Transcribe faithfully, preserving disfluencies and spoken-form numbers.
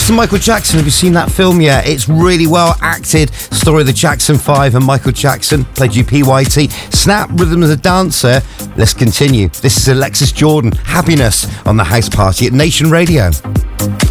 Mister Michael Jackson, have you seen that film yet? It's really well acted. Story of the Jackson Five and Michael Jackson played you P Y T. Snap Rhythm as a dancer. Let's continue. This is Alexis Jordan, Happiness on the House Party at Nation Radio.